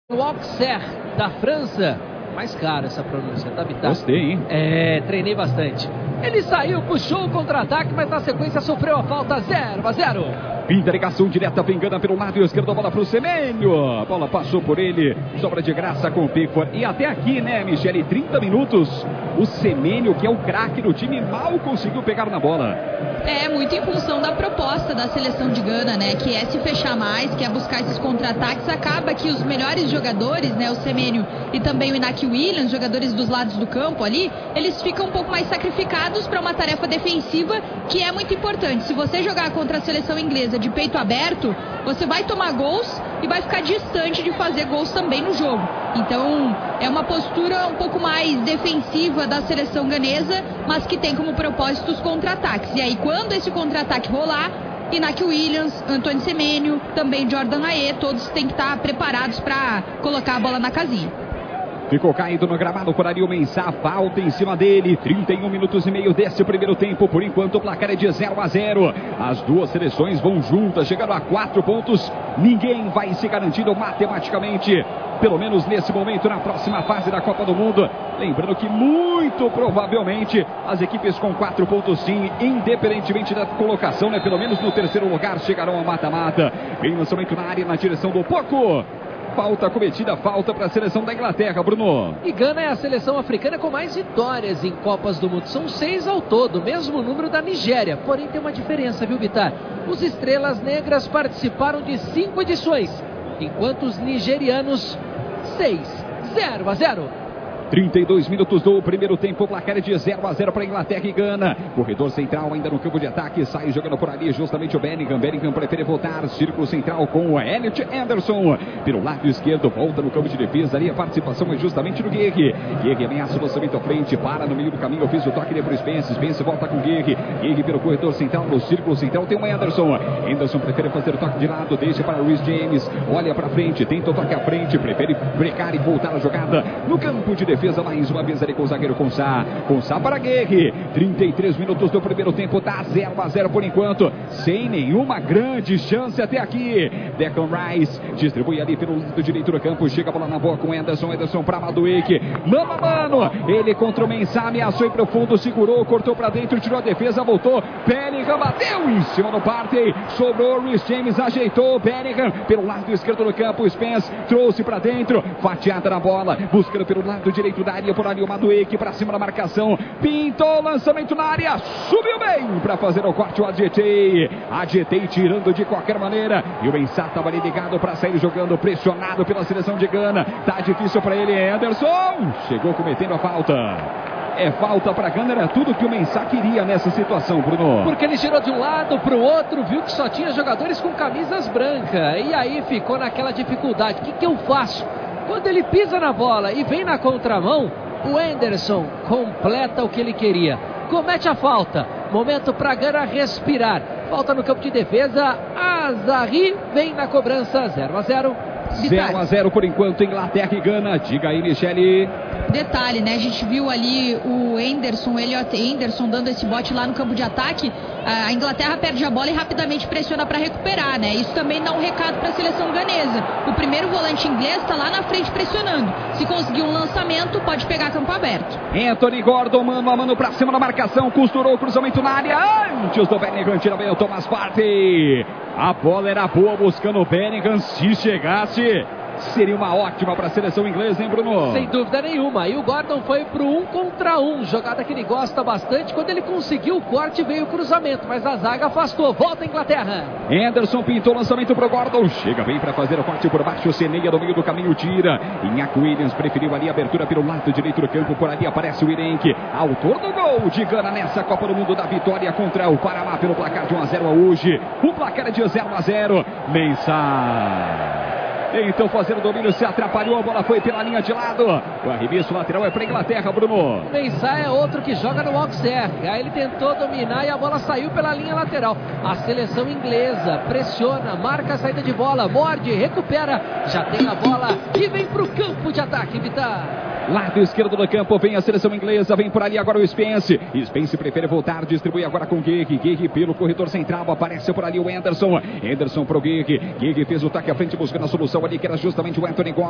O Auxerre, da França. Mais caro essa pronúncia, tá, Vitar? Gostei, hein? Treinei bastante. Ele saiu, puxou o contra-ataque, mas na sequência sofreu a falta. 0-0. Pinta ligação direta, vingando pelo lado esquerdo, a bola pro Semênio. A bola passou por ele, sobra de graça com o Pickford. E até aqui, né, Michele? 30 minutos. O Semênio, que é o craque do time, mal conseguiu pegar na bola. Muito em função da proposta da seleção de Gana, né? Que é se fechar mais, que é buscar esses contra-ataques. Acaba que os melhores jogadores, né? O Semênio e também o Inaki Williams, jogadores dos lados do campo ali, eles ficam um pouco mais sacrificados para uma tarefa defensiva que é muito importante. Se você jogar contra a seleção inglesa de peito aberto, você vai tomar gols e vai ficar distante de fazer gols também no jogo. Então, é uma postura um pouco mais defensiva da seleção ganesa, mas que tem como propósito os contra-ataques. E aí, quando esse contra-ataque rolar, Inaki Williams, Antoine Semênio, também Jordan Ayew, todos têm que estar preparados para colocar a bola na casinha. Ficou caído no gramado por ali o Mensah, falta em cima dele, 31 minutos e meio desse primeiro tempo, por enquanto o placar é de 0-0, as duas seleções vão juntas, chegando a 4 pontos, ninguém vai se garantindo matematicamente, pelo menos nesse momento, na próxima fase da Copa do Mundo, lembrando que muito provavelmente as equipes com 4 pontos sim, independentemente da colocação, né, pelo menos no terceiro lugar, chegarão ao mata-mata. Vem lançamento na área, na direção do Poco. Falta cometida, falta para a seleção da Inglaterra, Bruno. E Gana é a seleção africana com mais vitórias em Copas do Mundo. São 6 ao todo, mesmo número da Nigéria. Porém tem uma diferença, viu, Vitar? Os Estrelas Negras participaram de 5 edições, enquanto os nigerianos 6. 0-0. 32 minutos do primeiro tempo, placar é de 0-0 para Inglaterra e Gana. Corredor central ainda no campo de ataque, sai jogando por ali justamente o Bellingham. Bellingham prefere voltar, círculo central com o Elliot Anderson. Pelo lado esquerdo, volta no campo de defesa, ali a participação é justamente do Guerri. Guerri ameaça o lançamento à frente, para no meio do caminho, fez o toque ali para o Spence. Spence volta com o Guerri. Guerri pelo corredor central, no círculo central tem o Anderson. Anderson prefere fazer o toque de lado, deixa para o Reece James. Olha para frente, tenta o toque à frente, prefere brecar e voltar a jogada no campo de defesa. Mais uma vez ali com o zagueiro Konsa para Guerri. 33 minutos do primeiro tempo, tá 0-0 por enquanto, sem nenhuma grande chance até aqui. Declan Rice distribui ali pelo lado direito do campo, chega a bola na boa com Anderson. Anderson para Madueke, mano a mano, ele contra o Mensah, ameaçou em profundo, segurou, cortou para dentro, tirou a defesa, voltou, Bellingham bateu em cima do Partey, sobrou, Reece James ajeitou, Bellingham pelo lado esquerdo do campo, Spence trouxe para dentro, fatiada na bola, buscando pelo lado direito da área, por ali o Madueke para cima da marcação, pintou, lançamento na área, subiu bem para fazer o corte, o Adjetei tirando de qualquer maneira, e o Mensah estava ali ligado para sair jogando, pressionado pela seleção de Gana, tá difícil para ele, Anderson chegou cometendo a falta. É falta para Gana, era tudo que o Mensah queria nessa situação, Bruno. Porque ele girou de um lado para o outro, viu que só tinha jogadores com camisas brancas, e aí ficou naquela dificuldade, o que eu faço? Quando ele pisa na bola e vem na contramão, o Anderson completa o que ele queria. Comete a falta. Momento para Gana respirar. Falta no campo de defesa. Azarri vem na cobrança. 0-0. 0-0 por enquanto, Inglaterra e Gana. Diga aí, Michele. Detalhe, né? A gente viu ali o Anderson, Elliot Anderson, dando esse bote lá no campo de ataque. A Inglaterra perde a bola e rapidamente pressiona para recuperar, né? Isso também dá um recado para a seleção ganesa. O primeiro volante inglês está lá na frente pressionando. Se conseguir um lançamento, pode pegar campo aberto. Anthony Gordon, mano a mano para cima da marcação, costurou o cruzamento na área antes do Bellingham, tira bem o Thomas Partey. A bola era boa buscando o Bellingham, se chegasse, seria uma ótima para a seleção inglesa, hein, Bruno? Sem dúvida nenhuma. E o Gordon foi pro 1 contra 1, jogada que ele gosta bastante. Quando ele conseguiu o corte, veio o cruzamento, mas a zaga afastou. Volta a Inglaterra. Anderson pintou o lançamento pro Gordon, chega bem para fazer o corte por baixo, Seneia no meio do caminho, tira. Inaki Williams preferiu ali a abertura pelo lado direito do campo, por ali aparece o Irenque, autor do gol de Gana nessa Copa do Mundo, da vitória contra o Panamá pelo placar de 1-0 hoje. O placar é de 0-0. Mensah tentou fazer o domínio, se atrapalhou, a bola foi pela linha de lado. O arremesso lateral é para a Inglaterra, Bruno. O Mensah é outro que joga no Auxerre. Aí ele tentou dominar e a bola saiu pela linha lateral. A seleção inglesa pressiona, marca a saída de bola, morde, recupera, já tem a bola e vem para o campo de ataque, Vitar. Lado esquerdo do campo, vem a seleção inglesa, vem por ali agora o Spence. Spence prefere voltar, distribui agora com Guerri. Guerri pelo corredor central, aparece por ali o Anderson. Anderson pro Guerri. Guerri fez o toque à frente buscando a solução ali, que era justamente o Anthony Gordon.